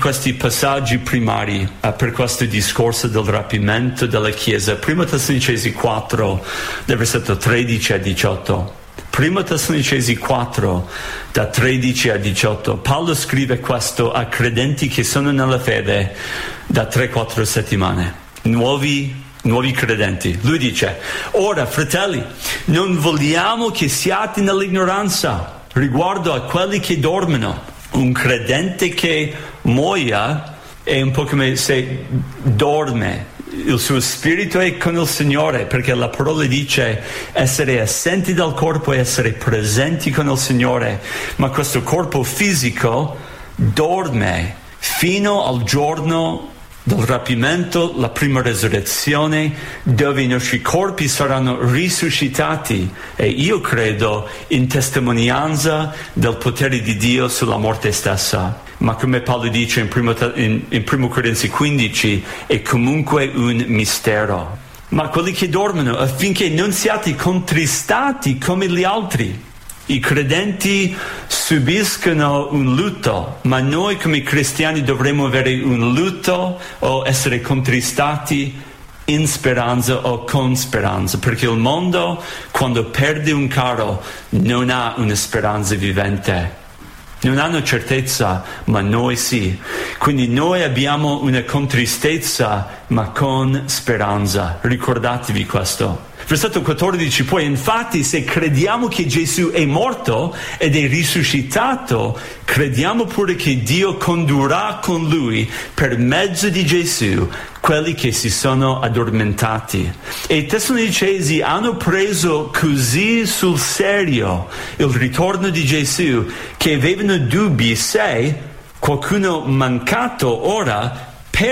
questi passaggi primari per questo discorso del rapimento della Chiesa. 1 Tessalonicesi 4, dal versetto 13 a 18. 1 Tessalonicesi 4, da 13 a 18. Paolo scrive questo a credenti che sono nella fede da 3-4 settimane. Nuovi credenti. Lui dice: ora, fratelli, non vogliamo che siate nell'ignoranza riguardo a quelli che dormono. Un credente che muoia è un po' come se dorme. Il suo spirito è con il Signore, perché la parola dice essere assenti dal corpo e essere presenti con il Signore. Ma questo corpo fisico dorme fino al giorno del rapimento, la prima resurrezione, dove i nostri corpi saranno risuscitati, e io credo in testimonianza del potere di Dio sulla morte stessa. Ma come Paolo dice in 1 Corinzi 15, è comunque un mistero. Ma quelli che dormono, affinché non siate contristati come gli altri. I credenti subiscono un lutto, ma noi come cristiani dovremmo avere un lutto o essere contristati in speranza o con speranza, perché il mondo, quando perde un caro, non ha una speranza vivente. Non hanno certezza, ma noi sì. Quindi noi abbiamo una contristezza, ma con speranza. Ricordatevi questo. Versetto 14, poi infatti se crediamo che Gesù è morto ed è risuscitato, crediamo pure che Dio condurrà con Lui per mezzo di Gesù quelli che si sono addormentati. E i Tessalonicesi hanno preso così sul serio il ritorno di Gesù che avevano dubbi se qualcuno mancato ora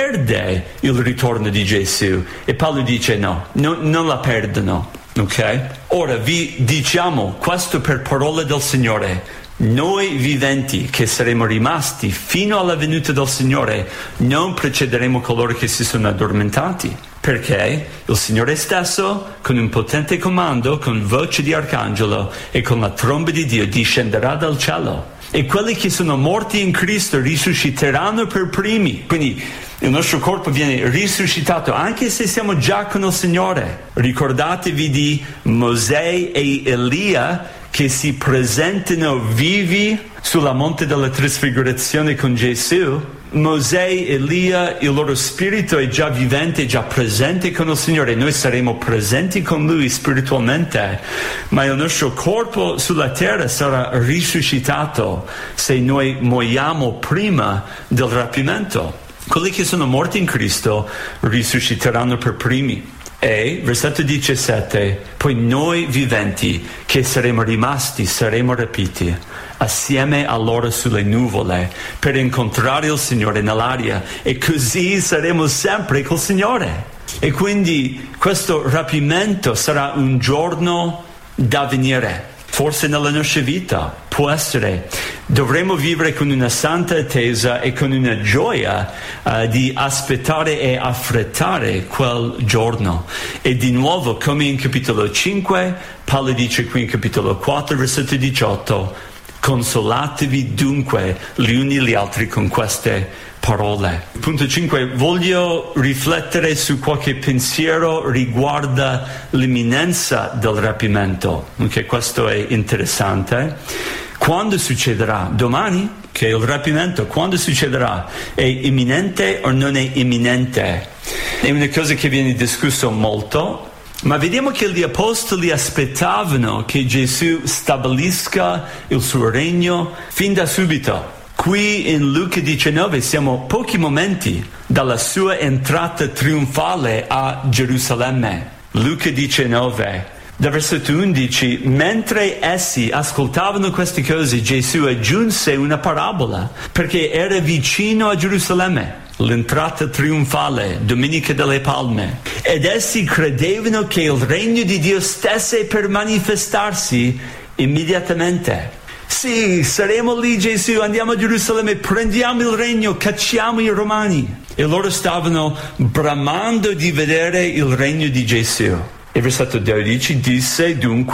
perde il ritorno di Gesù. E Paolo dice no, non la perdono, ok? Ora vi diciamo questo per parola del Signore: noi viventi che saremo rimasti fino alla venuta del Signore non precederemo coloro che si sono addormentati, perché il Signore stesso, con un potente comando, con voce di arcangelo e con la tromba di Dio, discenderà dal cielo. E quelli che sono morti in Cristo risusciteranno per primi. Quindi il nostro corpo viene risuscitato anche se siamo già con il Signore. Ricordatevi di Mosè e Elia che si presentano vivi sulla monte della trasfigurazione con Gesù. Mosè e Elia, il loro spirito è già vivente, già presente con il Signore. Noi saremo presenti con Lui spiritualmente, ma il nostro corpo sulla terra sarà risuscitato se noi muoiamo prima del rapimento. Quelli che sono morti in Cristo risusciteranno per primi. E, versetto 17, poi noi viventi che saremo rimasti, saremo rapiti assieme a loro sulle nuvole per incontrare il Signore nell'aria, e così saremo sempre col Signore. E quindi questo rapimento sarà un giorno da venire, forse nella nostra vita, può essere. Dovremo vivere con una santa attesa e con una gioia di aspettare e affrettare quel giorno. E di nuovo, come in capitolo 5, Paolo dice qui in capitolo 4, versetto 18, consolatevi dunque gli uni gli altri con queste parole. Punto 5, voglio riflettere su qualche pensiero riguardo l'imminenza del rapimento. Ok, questo è interessante. Quando succederà? Domani? Che il rapimento, quando succederà? È imminente o non è imminente? È una cosa che viene discusso molto, ma vediamo che gli apostoli aspettavano che Gesù stabilisca il suo regno fin da subito. Qui in Luca 19 siamo pochi momenti dalla sua entrata trionfale a Gerusalemme. Luca 19, da versetto 11, mentre essi ascoltavano queste cose, Gesù aggiunse una parabola, perché era vicino a Gerusalemme, l'entrata trionfale, Domenica delle Palme, ed essi credevano che il regno di Dio stesse per manifestarsi immediatamente. Sì, saremo lì, Gesù, andiamo a Gerusalemme, prendiamo il regno, cacciamo i Romani. E loro stavano bramando di vedere il regno di Gesù. E versetto 12 disse dunque,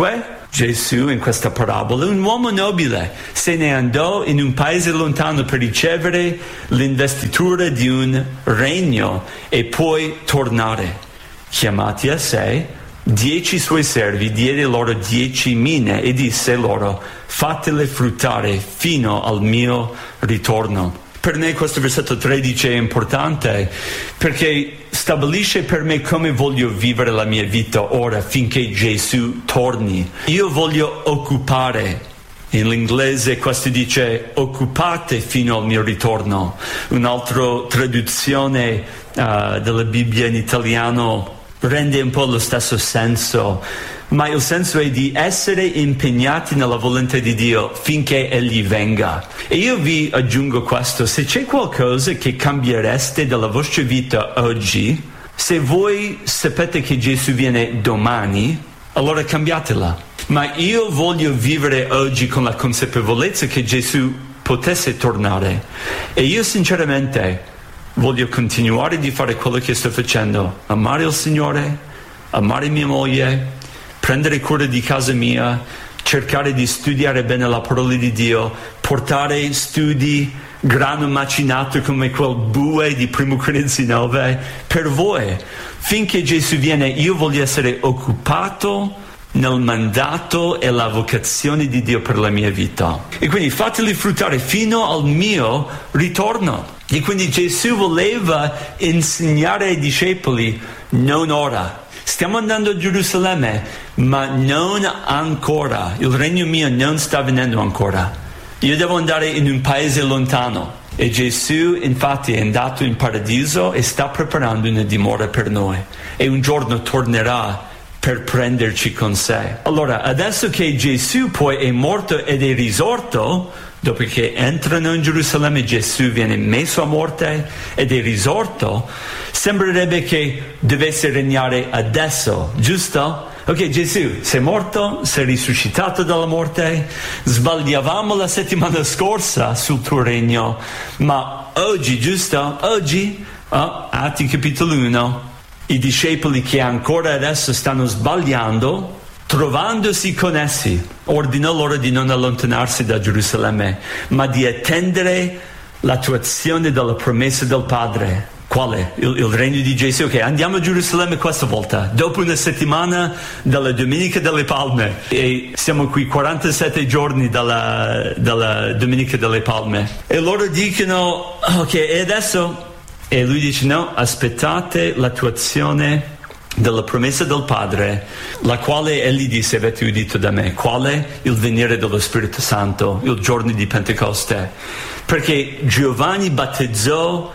Gesù in questa parabola, un uomo nobile se ne andò in un paese lontano per ricevere l'investitura di un regno e poi tornare. Chiamati a sé 10 suoi servi, diede loro 10 mine e disse loro: fatele fruttare fino al mio ritorno. Per me questo versetto 13 è importante perché stabilisce per me come voglio vivere la mia vita ora finché Gesù torni. Io voglio occupare. In inglese questo dice occupate fino al mio ritorno. Un'altra traduzione della Bibbia in italiano rende un po' lo stesso senso, ma il senso è di essere impegnati nella volontà di Dio finché Egli venga. E io vi aggiungo questo: se c'è qualcosa che cambiereste dalla vostra vita oggi, se voi sapete che Gesù viene domani, allora cambiatela. Ma io voglio vivere oggi con la consapevolezza che Gesù potesse tornare, e io sinceramente voglio continuare di fare quello che sto facendo: amare il Signore, amare mia moglie, prendere cura di casa mia, cercare di studiare bene la parola di Dio, portare studi grano macinato come quel bue di 1 Corinzi 9 per voi. Finché Gesù viene, io voglio essere occupato nel mandato e la vocazione di Dio per la mia vita. E quindi fateli fruttare fino al mio ritorno. E quindi Gesù voleva insegnare ai discepoli: non ora. Stiamo andando a Gerusalemme, ma non ancora. Il regno mio non sta venendo ancora. Io devo andare in un paese lontano. E Gesù infatti è andato in paradiso e sta preparando una dimora per noi. E un giorno tornerà per prenderci con sé. Allora, adesso che Gesù poi è morto ed è risorto, dopo che entrano in Gerusalemme, Gesù viene messo a morte ed è risorto, sembrerebbe che dovesse regnare adesso, giusto? Ok, Gesù, sei morto, sei risuscitato dalla morte, sbagliavamo la settimana scorsa sul tuo regno, ma oggi, giusto? Oggi, Atti capitolo 1, i discepoli che ancora adesso stanno sbagliando, trovandosi con essi, ordinò loro di non allontanarsi da Gerusalemme, ma di attendere l'attuazione della promessa del Padre. Quale? Il regno di Gesù. Ok, andiamo a Gerusalemme questa volta, dopo una settimana dalla Domenica delle Palme. E siamo qui 47 giorni dalla Domenica delle Palme. E loro dicono: ok, e adesso? E lui dice: no, aspettate l'attuazione della promessa del Padre, la quale egli disse: avete udito da me. Quale? Il venire dello Spirito Santo, il giorno di Pentecoste. Perché Giovanni battezzò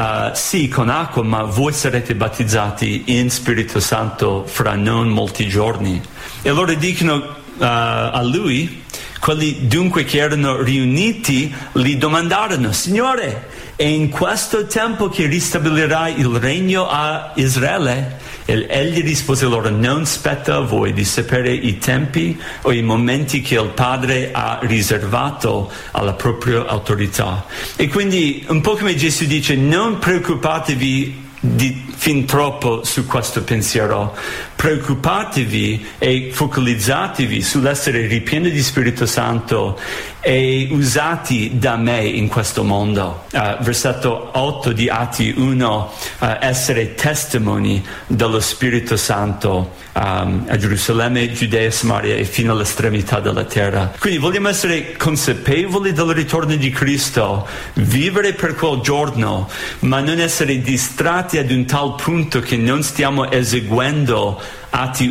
sì con acqua, ma voi sarete battezzati in Spirito Santo fra non molti giorni. E loro dicono a lui, quelli dunque che erano riuniti gli domandarono: Signore, è in questo tempo che ristabilirai il regno a Israele? E egli rispose loro: non spetta a voi di sapere i tempi o i momenti che il Padre ha riservato alla propria autorità. E quindi un po' come Gesù dice: non preoccupatevi fin troppo su questo pensiero, preoccupatevi e focalizzatevi sull'essere ripieni di Spirito Santo e usati da me in questo mondo. Versetto 8 di Atti 1, essere testimoni dello Spirito Santo a Gerusalemme, Giudea, Samaria e fino all'estremità della terra. Quindi vogliamo essere consapevoli del ritorno di Cristo, vivere per quel giorno, ma non essere distratti ad un tal punto che non stiamo eseguendo Atti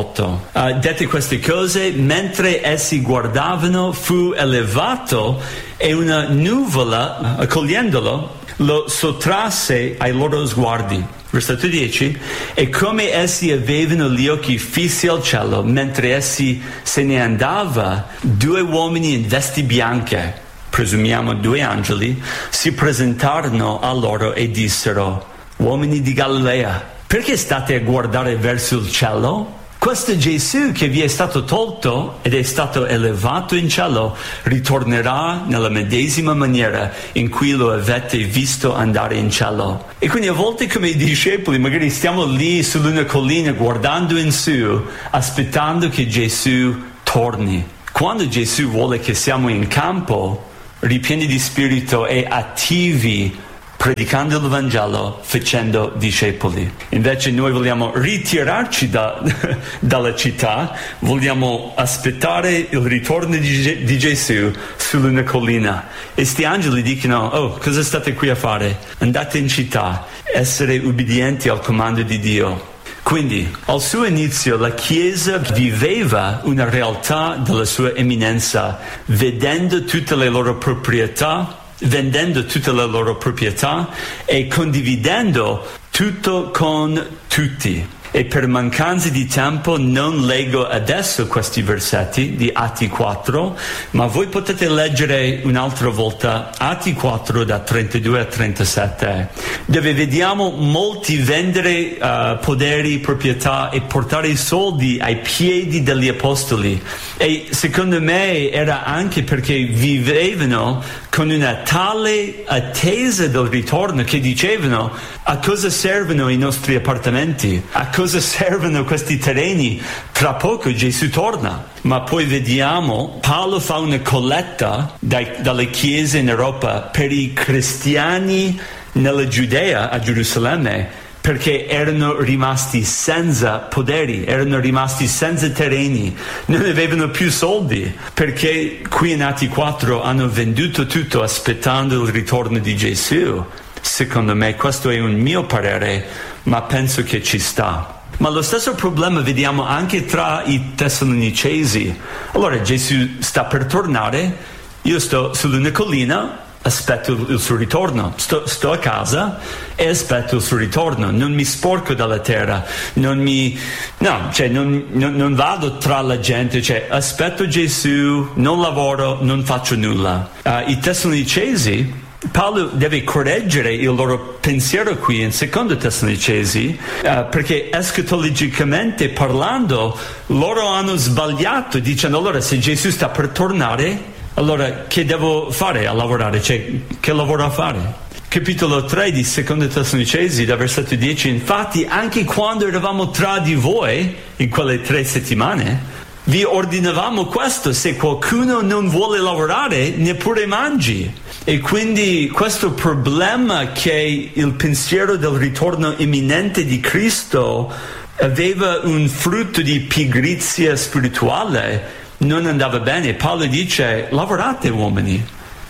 1:8. Dette queste cose, mentre essi guardavano, fu elevato e una nuvola, accogliendolo, lo sottrasse ai loro sguardi. Versetto 10. E come essi avevano gli occhi fissi al cielo, mentre essi se ne andava, 2 uomini in vesti bianche, presumiamo 2 angeli, si presentarono a loro e dissero: uomini di Galilea, perché state a guardare verso il cielo? Questo Gesù che vi è stato tolto ed è stato elevato in cielo ritornerà nella medesima maniera in cui lo avete visto andare in cielo. E quindi a volte come i discepoli magari stiamo lì su una collina guardando in su, aspettando che Gesù torni. Quando Gesù vuole che siamo in campo, ripieni di spirito e attivi, predicando il Vangelo, facendo discepoli. Invece noi vogliamo ritirarci dalla città, vogliamo aspettare il ritorno di Gesù su una collina. E sti angeli dicono: oh, cosa state qui a fare? Andate in città, essere ubbidienti al comando di Dio. Quindi, al suo inizio, la Chiesa viveva una realtà della sua eminenza, vedendo tutte le loro proprietà, vendendo tutte le loro proprietà e condividendo tutto con tutti. E per mancanza di tempo non leggo adesso questi versetti di Atti 4, ma voi potete leggere un'altra volta Atti 4 da 32 a 37, dove vediamo molti vendere poderi, proprietà e portare i soldi ai piedi degli apostoli. E secondo me era anche perché vivevano con una tale attesa del ritorno che dicevano: a cosa servono i nostri appartamenti? A cosa servono questi terreni? Tra poco Gesù torna. Ma poi vediamo, Paolo fa una colletta dalle chiese in Europa per i cristiani nella Giudea, a Gerusalemme, perché erano rimasti senza poderi, erano rimasti senza terreni, non avevano più soldi, perché qui in Atti 4 hanno venduto tutto aspettando il ritorno di Gesù. Secondo me, questo è un mio parere, ma penso che ci sta. Ma lo stesso problema vediamo anche tra i Tessalonicesi. Allora Gesù sta per tornare, io sto sull'una collina, aspetto il suo ritorno, sto a casa e aspetto il suo ritorno, non mi sporco dalla terra, non vado tra la gente, aspetto Gesù, non lavoro, non faccio nulla. I Tessalonicesi, Paolo deve correggere il loro pensiero qui in secondo Tessalonicesi, perché escatologicamente parlando loro hanno sbagliato, dicendo: allora se Gesù sta per tornare, allora che devo fare a lavorare? Che lavoro a fare? Capitolo 3 di secondo Tessalonicesi, da versetto 10: infatti anche quando eravamo tra di voi in quelle 3 settimane vi ordinavamo questo: se qualcuno non vuole lavorare, neppure mangi. E quindi questo problema che il pensiero del ritorno imminente di Cristo aveva un frutto di pigrizia spirituale non andava bene. Paolo dice: lavorate uomini,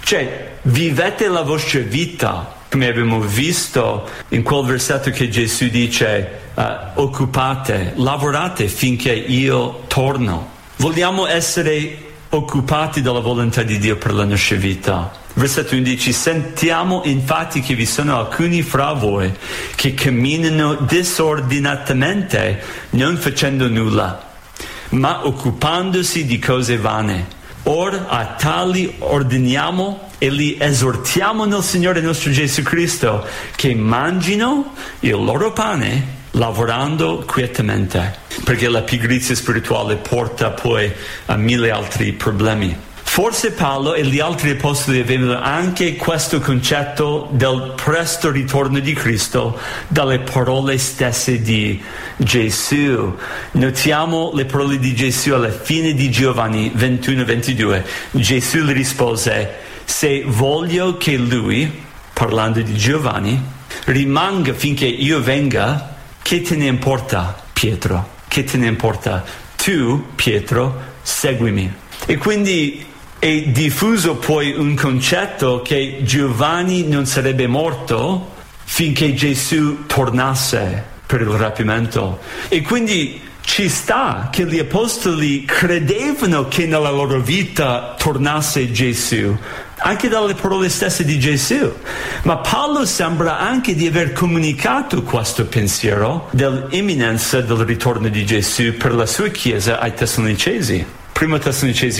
vivete la vostra vita, come abbiamo visto in quel versetto che Gesù dice: occupate, lavorate finché io torno. Vogliamo essere occupati dalla volontà di Dio per la nostra vita. Versetto 11: sentiamo infatti che vi sono alcuni fra voi che camminano disordinatamente, non facendo nulla, ma occupandosi di cose vane. Or a tali ordiniamo e li esortiamo nel Signore nostro Gesù Cristo che mangino il loro pane lavorando quietamente, perché la pigrizia spirituale porta poi a 1000 altri problemi. Forse Paolo e gli altri apostoli avevano anche questo concetto del presto ritorno di Cristo dalle parole stesse di Gesù. Notiamo le parole di Gesù alla fine di Giovanni 21-22. Gesù gli rispose: se voglio che lui, parlando di Giovanni, rimanga finché io venga, che te ne importa, Pietro? Che te ne importa? Tu, Pietro, seguimi. E quindi è diffuso poi un concetto che Giovanni non sarebbe morto finché Gesù tornasse per il rapimento. E quindi ci sta che gli apostoli credevano che nella loro vita tornasse Gesù, anche dalle parole stesse di Gesù. Ma Paolo sembra anche di aver comunicato questo pensiero dell'imminenza del ritorno di Gesù per la sua Chiesa ai Tessalonicesi. 1 Tessalonicesi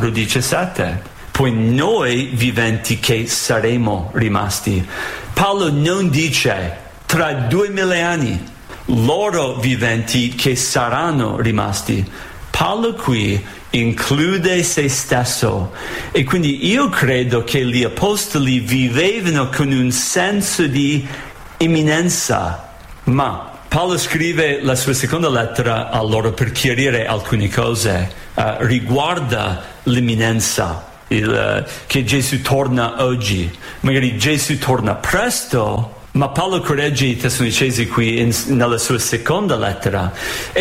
4:17. Poi noi viventi che saremo rimasti. Paolo non dice tra 2000 anni, loro viventi che saranno rimasti. Paolo qui include se stesso, e quindi io credo che gli apostoli vivevano con un senso di imminenza. Ma Paolo scrive la sua seconda lettera a loro per chiarire alcune cose. riguarda l'imminenza, che Gesù torna oggi. Magari Gesù torna presto, ma Paolo corregge i Tessalonicesi qui nella sua seconda lettera,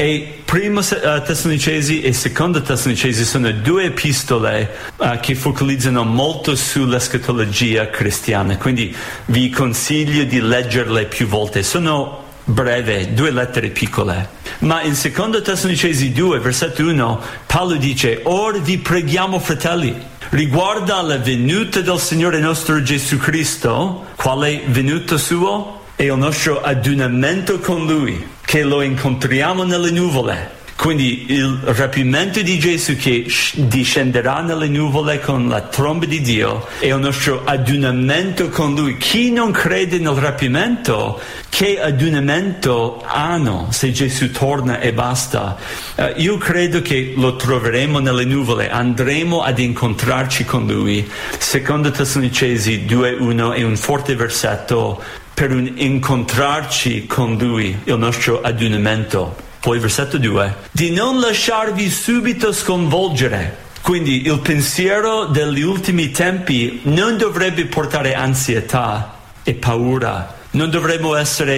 e primo Tessalonicesi e seconda Tessalonicesi sono due epistole che focalizzano molto sull'escatologia cristiana, quindi vi consiglio di leggerle più volte. Sono breve, due lettere piccole. Ma in seconda Tessalonicesi 2, versetto 1, Paolo dice: «Or vi preghiamo, fratelli, riguarda alla venuta del Signore nostro Gesù Cristo». Quale venuta suo? È il nostro adunamento con Lui, che lo incontriamo nelle nuvole. Quindi il rapimento di Gesù che discenderà nelle nuvole con la tromba di Dio è il nostro adunamento con Lui. Chi non crede nel rapimento, che adunamento hanno se Gesù torna e basta? Io credo che lo troveremo nelle nuvole, andremo ad incontrarci con Lui. Secondo Tessalonicesi 2:1 è un forte versetto per un incontrarci con Lui, il nostro adunamento. Poi versetto 2, di non lasciarvi subito sconvolgere. Quindi il pensiero degli ultimi tempi non dovrebbe portare ansietà e paura. Non dovremmo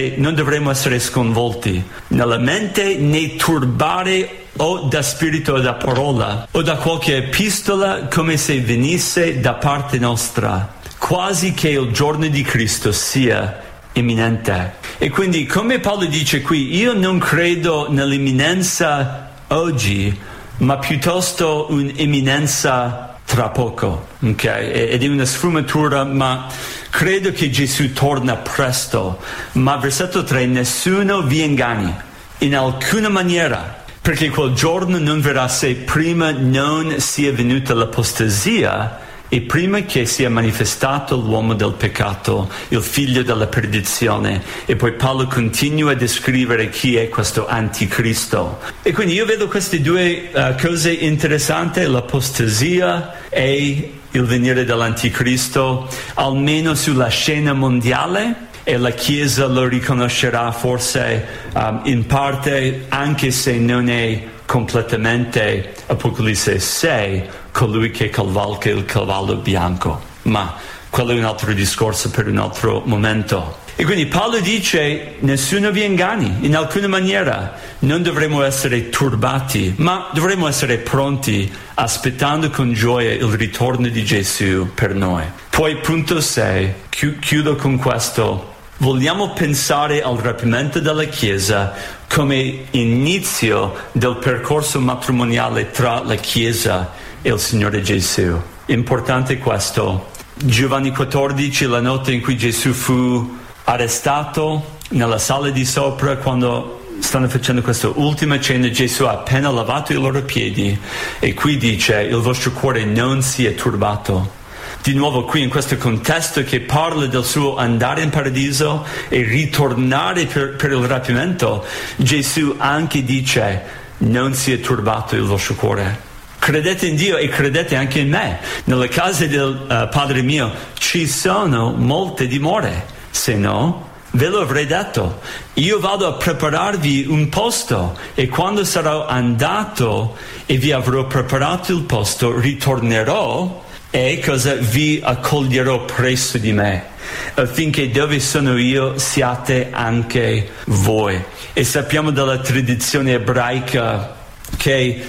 essere sconvolti nella mente, né turbare o da spirito o da parola o da qualche epistola, come se venisse da parte nostra, quasi che il giorno di Cristo sia imminente. E quindi, come Paolo dice qui, io non credo nell'imminenza oggi, ma piuttosto un'imminenza tra poco, ok? Ed è una sfumatura, ma credo che Gesù torna presto. Ma versetto 3, nessuno vi inganni in alcuna maniera, perché quel giorno non verrà se prima non sia venuta l'apostasia e prima che sia manifestato l'uomo del peccato, il figlio della perdizione. E poi Paolo continua a descrivere chi è questo anticristo. E quindi io vedo queste due cose interessanti, l'apostasia e il venire dell'anticristo, almeno sulla scena mondiale, e la Chiesa lo riconoscerà forse in parte, anche se non è completamente Apocalisse 6, colui che cavalca il cavallo bianco. Ma quello è un altro discorso per un altro momento. E quindi Paolo dice: nessuno vi inganni in alcuna maniera. Non dovremmo essere turbati, ma dovremmo essere pronti, aspettando con gioia il ritorno di Gesù per noi. Poi punto 6, chiudo con questo. Vogliamo pensare al rapimento della Chiesa come inizio del percorso matrimoniale tra la Chiesa e il Signore Gesù. Importante questo. Giovanni 14, la notte in cui Gesù fu arrestato nella sala di sopra, quando stanno facendo questa ultima cena, Gesù ha appena lavato i loro piedi, e qui dice: il vostro cuore non sia turbato. Di nuovo qui in questo contesto che parla del suo andare in paradiso e ritornare per il rapimento, Gesù anche dice: non sia turbato il vostro cuore. Credete in Dio e credete anche in me. Nella casa del Padre mio ci sono molte dimore, se no ve lo avrei detto. Io vado a prepararvi un posto, e quando sarò andato e vi avrò preparato il posto, ritornerò e cosa vi accoglierò presso di me, affinché dove sono io siate anche voi. E sappiamo dalla tradizione ebraica che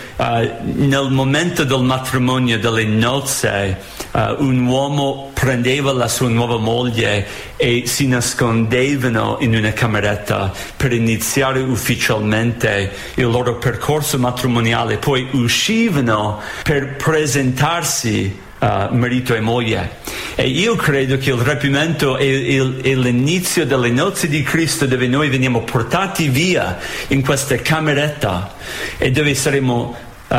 nel momento del matrimonio, delle nozze, un uomo prendeva la sua nuova moglie e si nascondevano in una cameretta per iniziare ufficialmente il loro percorso matrimoniale, poi uscivano per presentarsi marito e moglie. E io credo che il rapimento è l'inizio delle nozze di Cristo, dove noi veniamo portati via in questa cameretta e dove saremo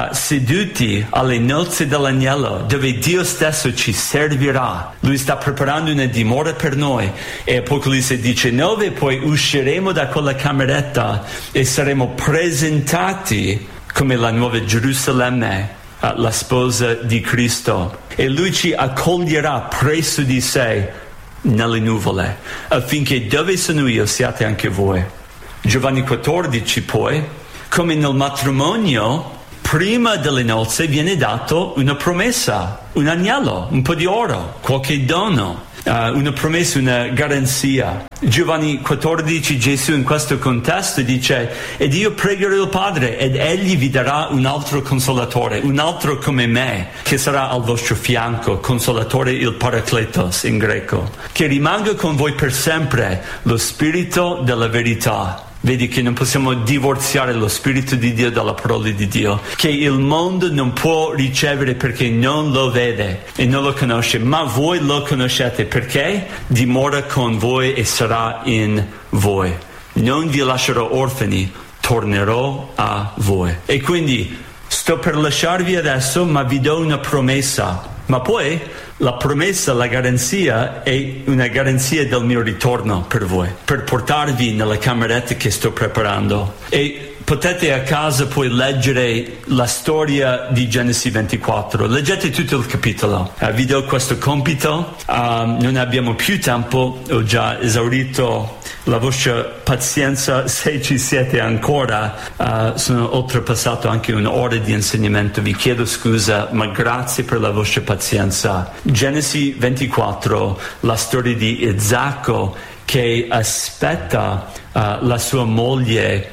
seduti alle nozze dell'agnello, dove Dio stesso ci servirà. Lui sta preparando una dimora per noi, e Apocalisse 19, poi usciremo da quella cameretta e saremo presentati come la nuova Gerusalemme, la sposa di Cristo, e Lui ci accoglierà presso di sé nelle nuvole, affinché dove sono io siate anche voi. Giovanni 14 poi, come nel matrimonio, prima delle nozze viene dato una promessa, un agnello, un po' di oro, qualche dono. Una promessa, una garanzia. Giovanni 14, Gesù in questo contesto dice: ed io pregherò il Padre ed egli vi darà un altro consolatore, un altro come me, che sarà al vostro fianco, consolatore, il Parakletos in greco, che rimanga con voi per sempre, lo Spirito della verità. Vedi che non possiamo divorziare lo Spirito di Dio dalla parola di Dio, che il mondo non può ricevere perché non lo vede e non lo conosce, ma voi lo conoscete perché dimora con voi e sarà in voi. Non vi lascerò orfani, tornerò a voi. E quindi sto per lasciarvi adesso, ma vi do una promessa. Ma poi la promessa, la garanzia è una garanzia del mio ritorno per voi, per portarvi nella cameretta che sto preparando. E potete a casa poi leggere la storia di Genesi 24. Leggete tutto il capitolo. Vi do questo compito. Non abbiamo più tempo, ho già esaurito la vostra pazienza. Se ci siete ancora, sono oltrepassato anche un'ora di insegnamento. Vi chiedo scusa, ma grazie per la vostra pazienza. Genesi 24, la storia di Isacco che aspetta la sua moglie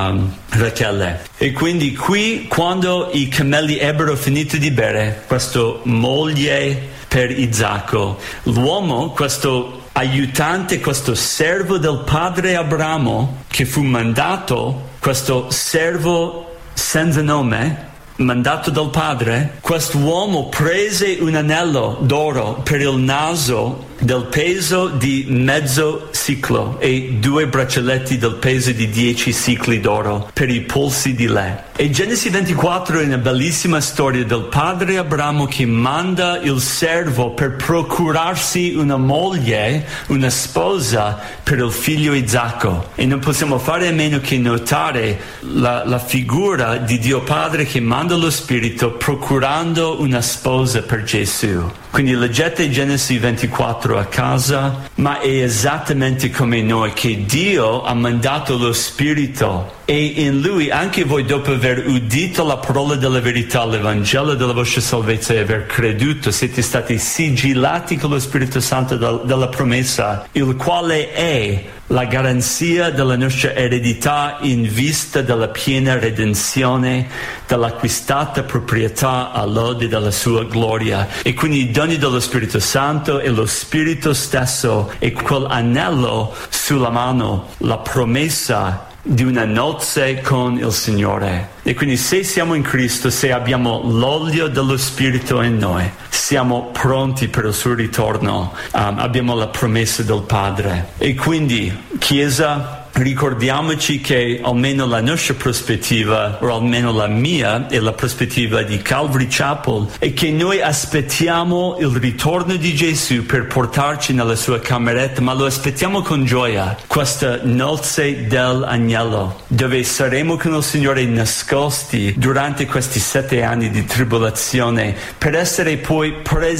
Rachele. E quindi qui, quando i cammelli ebbero finito di bere, questa moglie per Isacco, l'uomo, questo aiutante, questo servo del padre Abramo, che fu mandato, questo servo senza nome, mandato dal padre, quest'uomo prese un anello d'oro per il naso del peso di mezzo siclo e 2 braccialetti del peso di 10 sicli d'oro per i polsi di lei. E Genesi 24 è una bellissima storia del padre Abramo che manda il servo per procurarsi una moglie, una sposa per il figlio Isacco. E non possiamo fare a meno che notare la figura di Dio Padre che manda lo Spirito procurando una sposa per Gesù. Quindi leggete Genesi 24 a casa, ma è esattamente come noi, che Dio ha mandato lo Spirito e in Lui anche voi, dopo aver udito la parola della verità, l'Evangelo della vostra salvezza e aver creduto, siete stati sigillati con lo Spirito Santo della promessa, il quale è la garanzia della nostra eredità in vista della piena redenzione, dell'acquistata proprietà all'ode della sua gloria. E quindi i doni dello Spirito Santo e lo Spirito stesso e quell'anello sulla mano, la promessa di una nozze con il Signore. E quindi se siamo in Cristo, se abbiamo l'olio dello Spirito in noi, siamo pronti per il suo ritorno, abbiamo la promessa del Padre. E quindi, Chiesa, ricordiamoci che almeno la nostra prospettiva, o almeno la mia e la prospettiva di Calvary Chapel, è che noi aspettiamo il ritorno di Gesù per portarci nella sua cameretta, ma lo aspettiamo con gioia, questa nozze dell'agnello, dove saremo con il Signore nascosti durante questi 7 anni di tribolazione, per essere poi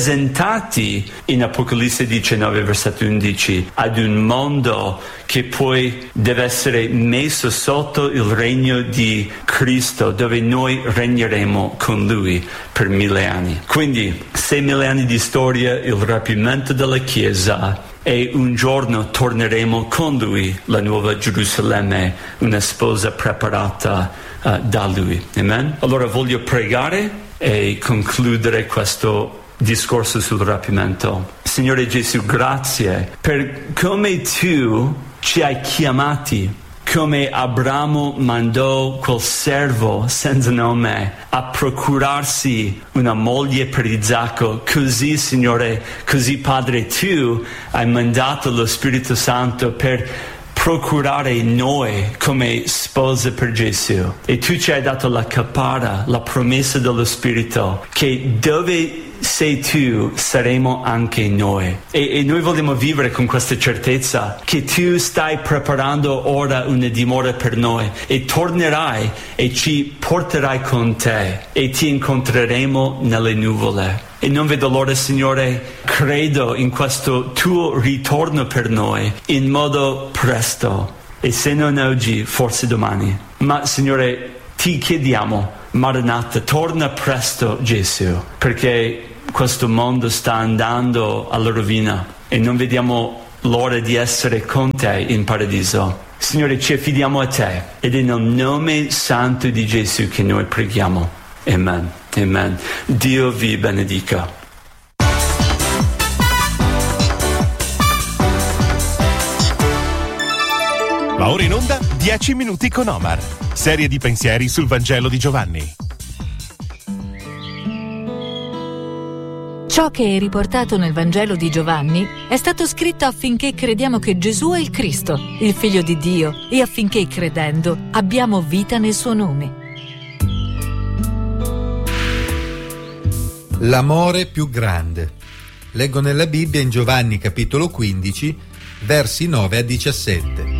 presentati in Apocalisse 19, versetto 11, ad un mondo che poi deve essere messo sotto il regno di Cristo, dove noi regneremo con Lui per 1000 anni. Quindi 6.000 anni di storia, il rapimento della Chiesa, e un giorno torneremo con Lui, la nuova Gerusalemme, una sposa preparata da Lui. Amen? Allora voglio pregare e concludere questo discorso sul rapimento. Signore Gesù, grazie per come Tu ci hai chiamati, come Abramo mandò quel servo senza nome a procurarsi una moglie per Isacco. Così, Signore, così Padre, Tu hai mandato lo Spirito Santo per procurare noi come spose per Gesù. E Tu ci hai dato la caparra, la promessa dello Spirito, che dove sei Tu saremo anche noi. E noi vogliamo vivere con questa certezza che Tu stai preparando ora una dimora per noi e tornerai e ci porterai con Te e Ti incontreremo nelle nuvole. E non vedo l'ora, Signore, credo in questo Tuo ritorno per noi in modo presto, e se non oggi, forse domani. Ma Signore, Ti chiediamo Maranatha, torna presto Gesù, perché questo mondo sta andando alla rovina e non vediamo l'ora di essere con te in paradiso. Signore, ci affidiamo a te ed è nel nome santo di Gesù che noi preghiamo. Amen. Amen. Dio vi benedica. Va ora in onda 10 minuti con Omar, serie di pensieri sul Vangelo di Giovanni. Ciò che è riportato nel Vangelo di Giovanni è stato scritto affinché crediamo che Gesù è il Cristo, il Figlio di Dio, e affinché, credendo, abbiamo vita nel suo nome. L'amore più grande. Leggo nella Bibbia in Giovanni capitolo 15, versi 9 a 17.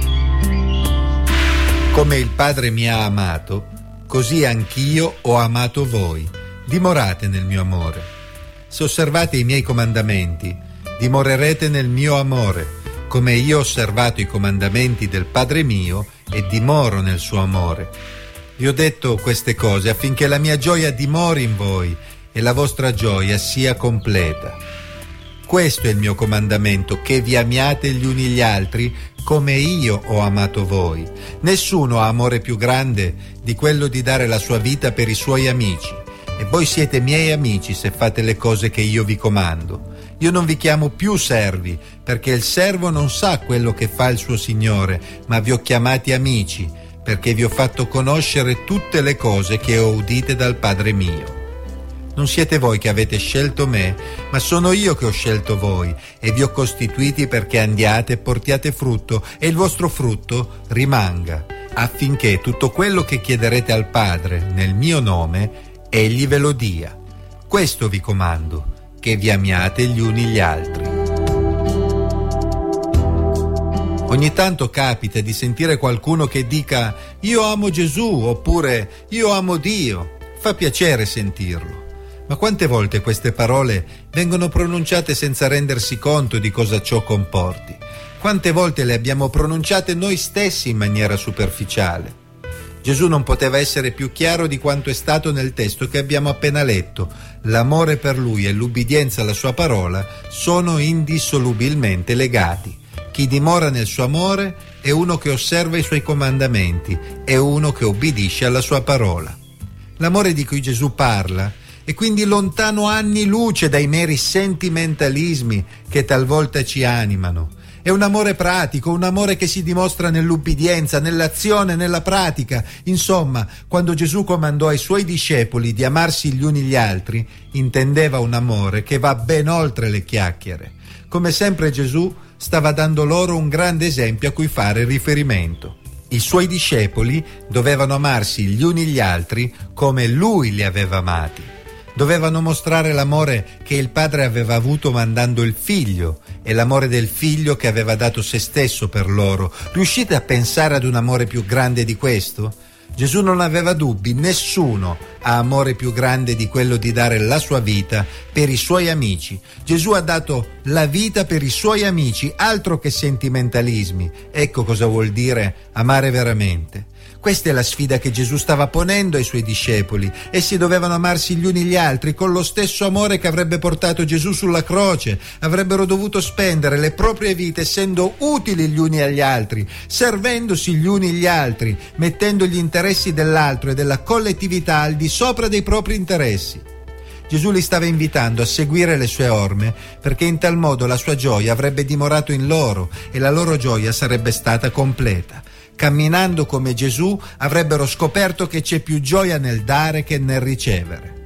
Come il Padre mi ha amato, così anch'io ho amato voi. Dimorate nel mio amore. Se osservate i miei comandamenti, dimorerete nel mio amore, come io ho osservato i comandamenti del Padre mio e dimoro nel suo amore. Vi ho detto queste cose affinché la mia gioia dimori in voi e la vostra gioia sia completa. Questo è il mio comandamento, che vi amiate gli uni gli altri come io ho amato voi. Nessuno ha amore più grande di quello di dare la sua vita per i suoi amici. E voi siete miei amici se fate le cose che io vi comando. Io non vi chiamo più servi, perché il servo non sa quello che fa il suo Signore, ma vi ho chiamati amici, perché vi ho fatto conoscere tutte le cose che ho udite dal Padre mio. Non siete voi che avete scelto me, ma sono io che ho scelto voi e vi ho costituiti perché andiate e portiate frutto e il vostro frutto rimanga, affinché tutto quello che chiederete al Padre nel mio nome Egli ve lo dia. Questo vi comando, che vi amiate gli uni gli altri. Ogni tanto capita di sentire qualcuno che dica «Io amo Gesù» oppure «Io amo Dio». Fa piacere sentirlo. Ma quante volte queste parole vengono pronunciate senza rendersi conto di cosa ciò comporti? Quante volte le abbiamo pronunciate noi stessi in maniera superficiale? Gesù non poteva essere più chiaro di quanto è stato nel testo che abbiamo appena letto. L'amore per Lui e l'ubbidienza alla Sua parola sono indissolubilmente legati. Chi dimora nel suo amore è uno che osserva i Suoi comandamenti, è uno che obbedisce alla Sua parola. L'amore di cui Gesù parla è quindi lontano anni luce dai meri sentimentalismi che talvolta ci animano. È un amore pratico, un amore che si dimostra nell'ubbidienza, nell'azione, nella pratica. Insomma, quando Gesù comandò ai Suoi discepoli di amarsi gli uni gli altri, intendeva un amore che va ben oltre le chiacchiere. Come sempre Gesù stava dando loro un grande esempio a cui fare riferimento. I Suoi discepoli dovevano amarsi gli uni gli altri come Lui li aveva amati. Dovevano mostrare l'amore che il Padre aveva avuto mandando il Figlio e l'amore del Figlio che aveva dato se stesso per loro. Riuscite a pensare ad un amore più grande di questo? Gesù non aveva dubbi, nessuno ha amore più grande di quello di dare la sua vita per i Suoi amici. Gesù ha dato la vita per i Suoi amici, altro che sentimentalismi. Ecco cosa vuol dire amare veramente. Questa è la sfida che Gesù stava ponendo ai Suoi discepoli. Essi dovevano amarsi gli uni gli altri con lo stesso amore che avrebbe portato Gesù sulla croce. Avrebbero dovuto spendere le proprie vite essendo utili gli uni agli altri, servendosi gli uni gli altri, mettendo gli interessi dell'altro e della collettività al di sopra dei propri interessi. Gesù li stava invitando a seguire le sue orme, perché in tal modo la sua gioia avrebbe dimorato in loro e la loro gioia sarebbe stata completa. Camminando come Gesù avrebbero scoperto che c'è più gioia nel dare che nel ricevere.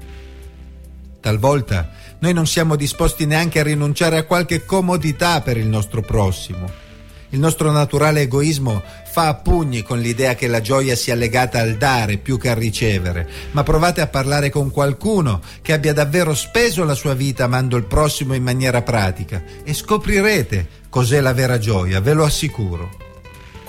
Talvolta noi non siamo disposti neanche a rinunciare a qualche comodità per il nostro prossimo. Il nostro naturale egoismo fa a pugni con l'idea che la gioia sia legata al dare più che al ricevere, ma provate a parlare con qualcuno che abbia davvero speso la sua vita amando il prossimo in maniera pratica e scoprirete cos'è la vera gioia, ve lo assicuro.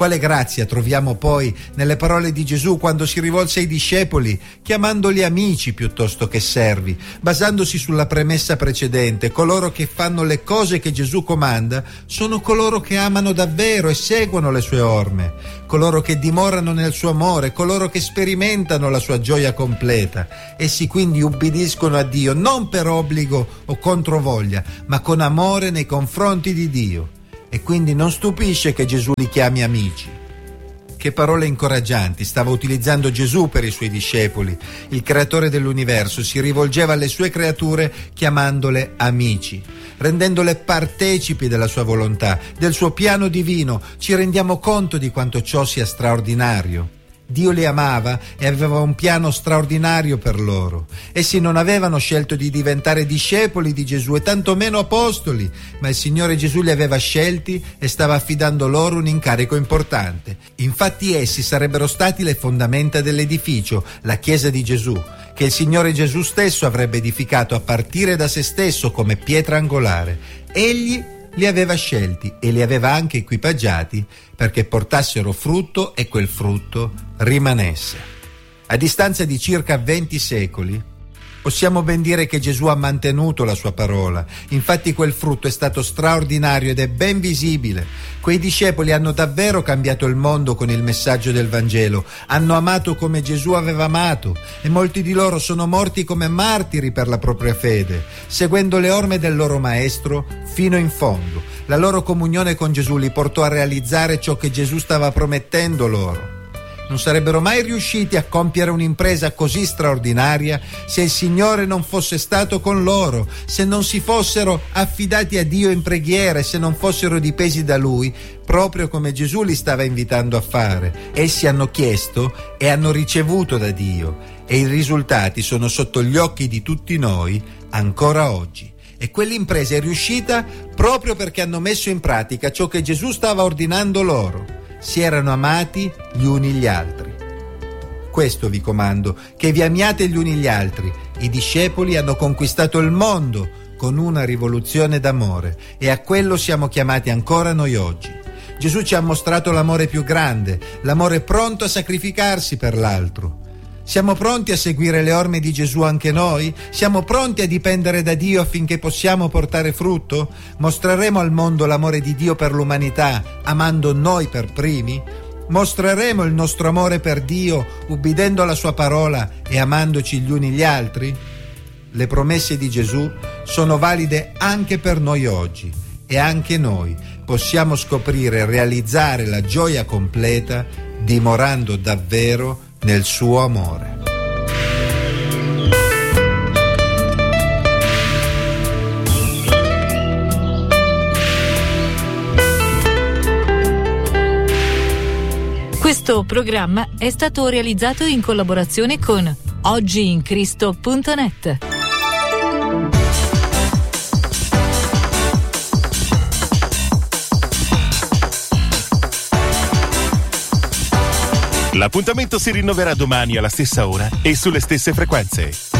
Quale grazia troviamo poi nelle parole di Gesù quando si rivolse ai discepoli, chiamandoli amici piuttosto che servi, basandosi sulla premessa precedente: coloro che fanno le cose che Gesù comanda sono coloro che amano davvero e seguono le sue orme, coloro che dimorano nel suo amore, coloro che sperimentano la sua gioia completa. Essi quindi ubbidiscono a Dio non per obbligo o controvoglia, ma con amore nei confronti di Dio. E quindi non stupisce che Gesù li chiami amici. Che parole incoraggianti stava utilizzando Gesù per i suoi discepoli. Il creatore dell'universo si rivolgeva alle sue creature chiamandole amici, rendendole partecipi della sua volontà, del suo piano divino. Ci rendiamo conto di quanto ciò sia straordinario. Dio li amava e aveva un piano straordinario per loro. Essi non avevano scelto di diventare discepoli di Gesù e tantomeno apostoli, ma il Signore Gesù li aveva scelti e stava affidando loro un incarico importante. Infatti essi sarebbero stati le fondamenta dell'edificio, la Chiesa di Gesù, che il Signore Gesù stesso avrebbe edificato a partire da se stesso come pietra angolare. Egli li aveva scelti e li aveva anche equipaggiati perché portassero frutto e quel frutto rimanesse. A distanza di circa 20 secoli possiamo ben dire che Gesù ha mantenuto la sua parola. Infatti quel frutto è stato straordinario ed è ben visibile. Quei discepoli hanno davvero cambiato il mondo con il messaggio del Vangelo. Hanno amato come Gesù aveva amato e molti di loro sono morti come martiri per la propria fede, seguendo le orme del loro Maestro fino in fondo. La loro comunione con Gesù li portò a realizzare ciò che Gesù stava promettendo loro. Non sarebbero mai riusciti a compiere un'impresa così straordinaria se il Signore non fosse stato con loro, se non si fossero affidati a Dio in preghiera e se non fossero dipesi da Lui, proprio come Gesù li stava invitando a fare. Essi hanno chiesto e hanno ricevuto da Dio e i risultati sono sotto gli occhi di tutti noi ancora oggi. E quell'impresa è riuscita proprio perché hanno messo in pratica ciò che Gesù stava ordinando loro. Si erano amati gli uni gli altri. Questo vi comando, che vi amiate gli uni gli altri. I discepoli hanno conquistato il mondo con una rivoluzione d'amore e a quello siamo chiamati ancora noi oggi. Gesù ci ha mostrato l'amore più grande, l'amore pronto a sacrificarsi per l'altro. Siamo pronti a seguire le orme di Gesù anche noi? Siamo pronti a dipendere da Dio affinché possiamo portare frutto? Mostreremo al mondo l'amore di Dio per l'umanità, amando noi per primi? Mostreremo il nostro amore per Dio, ubbidendo alla sua parola e amandoci gli uni gli altri? Le promesse di Gesù sono valide anche per noi oggi e anche noi possiamo scoprire e realizzare la gioia completa dimorando davvero nel suo amore. Questo programma è stato realizzato in collaborazione con oggiincristo.net. L'appuntamento si rinnoverà domani alla stessa ora e sulle stesse frequenze.